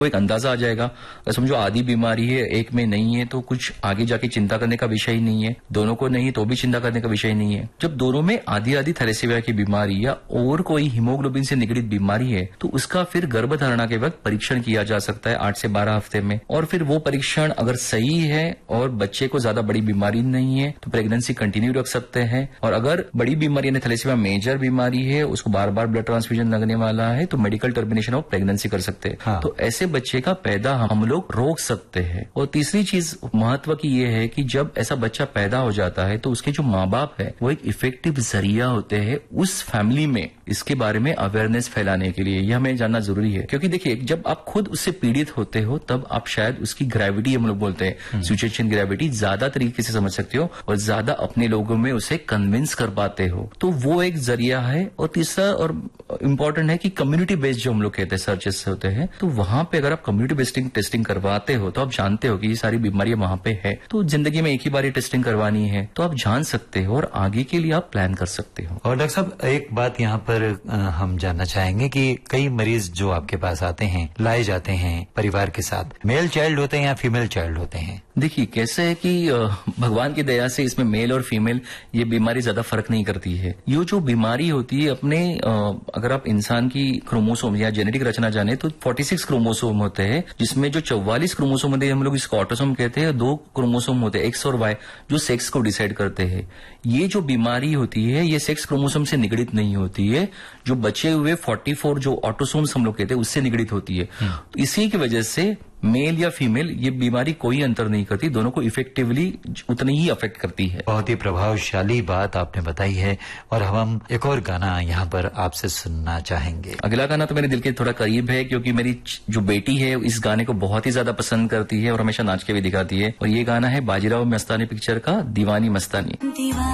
वो एक अंदाजा आ जाएगा। अगर समझो आधी बीमारी है, एक में नहीं है, तो कुछ आगे जाके चिंता करने का विषय ही नहीं है। दोनों को नहीं तो भी चिंता करने का विषय नहीं है। जब दोनों में आधी आधी थैलेसीमिया की बीमारी या और कोई हीमोग्लोबिन से निगडित बीमारी है, तो उसका फिर गर्भधारणा के वक्त परीक्षण किया जा सकता है 8 से 12 हफ्ते में। और फिर वो परीक्षण अगर सही है और बच्चे को ज्यादा बड़ी बीमारी नहीं है तो प्रेगनेंसी कंटिन्यू रख सकते हैं। और अगर बड़ी बीमारी यानी थैलेसीमिया मेजर बीमारी है, उसको बार बार ब्लड ट्रांसफ्यूजन लगने वाला है, तो मेडिकल टर्मिनेशन ऑफ प्रेगनेंसी कर सकते हैं। हाँ। तो ऐसे बच्चे का पैदा हम लोग रोक सकते हैं। और तीसरी चीज महत्व की ये है कि जब ऐसा बच्चा पैदा हो जाता है तो उसके जो माँ बाप है वो एक इफेक्टिव जरिया होते हैं उस फैमिली में इसके बारे में अवेयरनेस फैलाने के लिए। यह हमें जानना जरूरी है, क्योंकि देखिए जब आप खुद उससे पीड़ित होते हो तब आप शायद उसकी ग्रेविटी, हम लोग बोलते हैं सिचुएशन ग्रेविटी, ज्यादा तरीके से समझ सकते हो और ज्यादा अपने लोगों में उसे कन्विंस कर पाते हो। तो वो एक जरिया है। और तीसरा और इम्पोर्टेंट है कि कम्युनिटी बेस्ड जो हम लोग कहते हैं सर्चेस होते हैं, तो वहां पे अगर आप कम्युनिटी बेस्ड टेस्टिंग करवाते हो तो आप जानते हो कि ये सारी बीमारियां वहां पे है, तो जिंदगी में एक ही बार टेस्टिंग करवानी है, तो आप जान सकते हो और आगे के लिए आप प्लान कर सकते हो। और डॉक्टर साहब एक बात यहाँ पर हम जानना चाहेंगे कि कई मरीज जो आपके पास आते हैं, लाए जाते हैं परिवार के साथ, मेल चाइल्ड होते हैं या फीमेल चाइल्ड होते हैं? देखिए कैसे है कि भगवान की दया से इसमें मेल और फीमेल ये बीमारी ज्यादा फर्क नहीं करती है। ये जो बीमारी होती है अपने अगर आप इंसान की क्रोमोसोम या जेनेटिक रचना जाने तो 46 क्रोमोसोम होते हैं, जिसमें जो 44 क्रोमोसोम होते हैं हम लोग इसको ऑटोसोम कहते हैं। 2 क्रोमोसोम होते हैं एक्स और वाई जो सेक्स को डिसाइड करते हैं। ये जो बीमारी होती है ये सेक्स क्रोमोसोम से निगडित नहीं होती है, जो बचे हुए 44 जो ऑटोसोम्स हम लोग कहते हैं उससे निगडित होती है। तो इसी की वजह से मेल या फीमेल ये बीमारी कोई अंतर नहीं करती, दोनों को इफेक्टिवली उतनी ही अफेक्ट करती है। बहुत ही प्रभावशाली बात आपने बताई है। और हम एक और गाना यहाँ पर आपसे सुनना चाहेंगे। अगला गाना तो मेरे दिल के थोड़ा करीब है, क्योंकि मेरी जो बेटी है इस गाने को बहुत ही ज्यादा पसंद करती है और हमेशा नाच के भी दिखाती है। और ये गाना है बाजीराव मस्तानी पिक्चर का दीवानी मस्तानी।